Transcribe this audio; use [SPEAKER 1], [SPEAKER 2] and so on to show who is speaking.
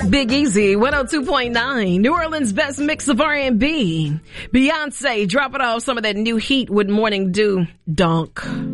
[SPEAKER 1] Big Easy, 102.9, New Orleans' best mix of R&B. Beyonce dropping off some of that new heat with Morning Dew. Dunk.